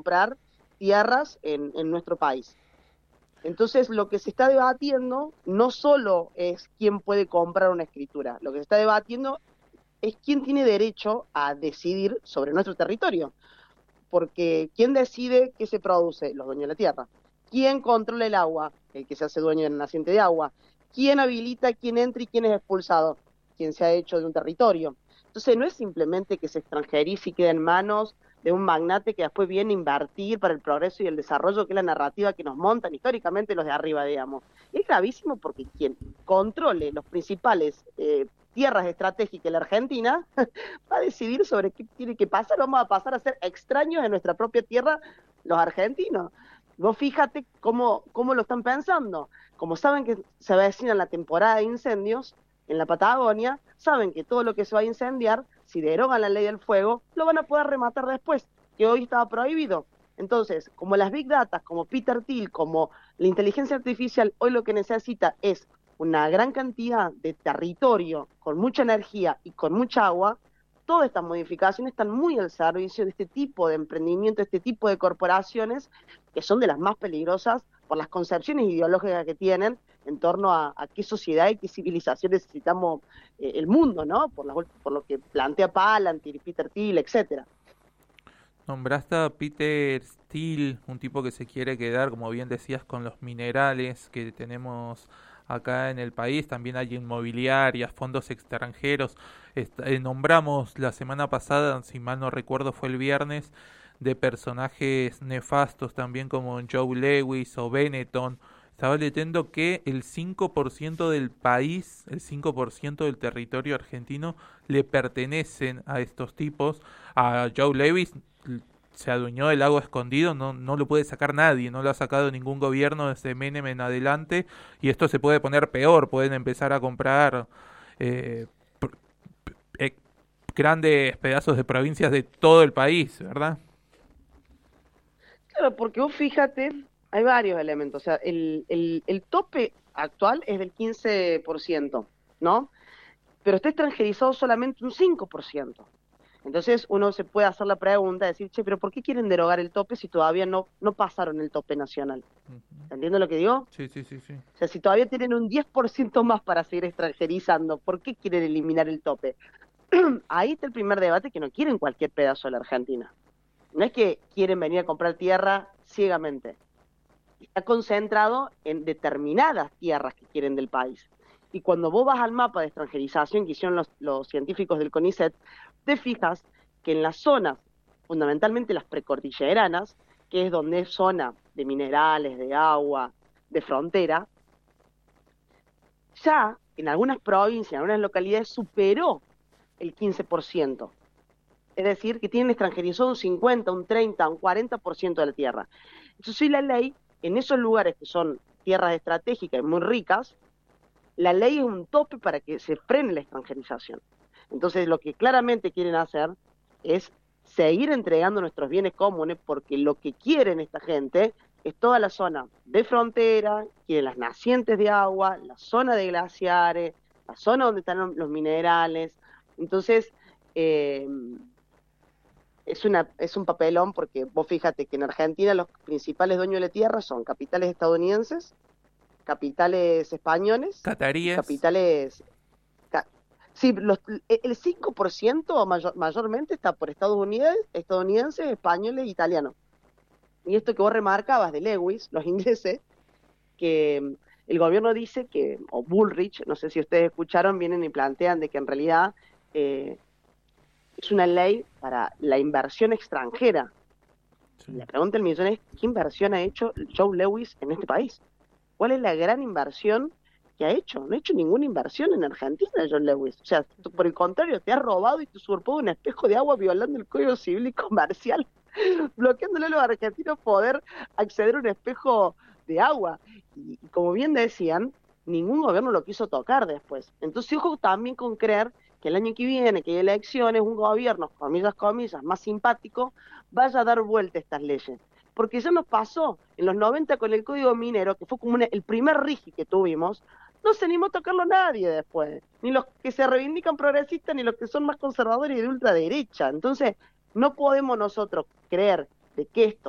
comprar tierras en nuestro país. Entonces, lo que se está debatiendo no solo es quién puede comprar una escritura, lo que se está debatiendo es quién tiene derecho a decidir sobre nuestro territorio, porque ¿quién decide qué se produce? Los dueños de la tierra. ¿Quién controla el agua? El que se hace dueño del naciente de agua. ¿Quién habilita quién entra y quién es expulsado? Quien se ha hecho de un territorio. Entonces no es simplemente que se extranjerice y quede en manos de un magnate que después viene a invertir para el progreso y el desarrollo, que es la narrativa que nos montan históricamente los de arriba, digamos. Es gravísimo porque quien controle los principales tierras estratégicas de la Argentina va a decidir sobre qué tiene que pasar. Vamos a pasar a ser extraños en nuestra propia tierra los argentinos. Vos fíjate cómo lo están pensando. Como saben que se avecina la temporada de incendios en la Patagonia, saben que todo lo que se va a incendiar, si derogan la ley del fuego, lo van a poder rematar después, que hoy estaba prohibido. Entonces, como las Big Data, como Peter Thiel, como la inteligencia artificial, hoy lo que necesita es una gran cantidad de territorio, con mucha energía y con mucha agua. Todas estas modificaciones están muy al servicio de este tipo de emprendimiento, este tipo de corporaciones, que son de las más peligrosas por las concepciones ideológicas que tienen en torno a qué sociedad y qué civilización necesitamos el mundo, ¿no? Por lo que plantea Palantir, Peter Thiel, etcétera. Nombraste a Peter Steele, un tipo que se quiere quedar, como bien decías, con los minerales que tenemos acá en el país. También hay inmobiliarias, fondos extranjeros. Nombramos la semana pasada, si mal no recuerdo fue el viernes, de personajes nefastos también como Joe Lewis o Benetton. Estaba leyendo que el 5% del país, el 5% del territorio argentino le pertenecen a estos tipos. A Joe Lewis se adueñó del lago escondido, no lo puede sacar nadie, no lo ha sacado ningún gobierno desde Menem en adelante, y esto se puede poner peor, pueden empezar a comprar eh, eh, grandes pedazos de provincias de todo el país, ¿verdad? Claro, porque vos fíjate, hay varios elementos. O sea, el tope actual es del 15%, ¿no? Pero está extranjerizado solamente un 5%. Entonces uno se puede hacer la pregunta, decir, che, pero ¿por qué quieren derogar el tope si todavía no pasaron el tope nacional? Ujú. ¿Entiendes lo que digo? Sí, sí, sí, sí. O sea, si todavía tienen un 10% más para seguir extranjerizando, ¿por qué quieren eliminar el tope? Ahí está el primer debate, que no quieren cualquier pedazo de la Argentina. No es que quieren venir a comprar tierra ciegamente. Está concentrado en determinadas tierras que quieren del país. Y cuando vos vas al mapa de extranjerización que hicieron los científicos del CONICET, te fijas que en las zonas, fundamentalmente las precordilleranas, que es donde es zona de minerales, de agua, de frontera, ya en algunas provincias, en algunas localidades, superó el 15%. Es decir, que tienen extranjerizado un 50, un 30, un 40% de la tierra. Entonces, la ley, en esos lugares que son tierras estratégicas y muy ricas, la ley es un tope para que se frene la extranjerización. Entonces, lo que claramente quieren hacer es seguir entregando nuestros bienes comunes, porque lo que quieren esta gente es toda la zona de frontera, quieren las nacientes de agua, la zona de glaciares, la zona donde están los minerales. Entonces, eh, es un papelón, porque vos fíjate que en Argentina los principales dueños de la tierra son capitales estadounidenses, capitales españoles y Cataríes. capitales... Sí, el 5% mayormente está por estadounidenses, españoles e italianos. Y esto que vos remarcabas de Lewis, los ingleses, que el gobierno dice que, o Bullrich, no sé si ustedes escucharon, vienen y plantean de que en realidad es una ley para la inversión extranjera. Sí. La pregunta del millón es, ¿qué inversión ha hecho Joe Lewis en este país? ¿Cuál es la gran inversión que ha hecho? No ha hecho ninguna inversión en Argentina, John Lewis. O sea, por el contrario, te has robado y te usurpado un espejo de agua violando el Código Civil y Comercial, bloqueándole a los argentinos poder acceder a un espejo de agua. Y como bien decían, ningún gobierno lo quiso tocar después. Entonces, ojo también con creer que el año que viene, que hay elecciones, un gobierno, comillas, más simpático, vaya a dar vuelta a estas leyes. Porque ya nos pasó en los 90 con el Código Minero, que fue como el primer RIGI que tuvimos, no se animó a tocarlo nadie después, ni los que se reivindican progresistas, ni los que son más conservadores y de ultraderecha. Entonces, no podemos nosotros creer de que esto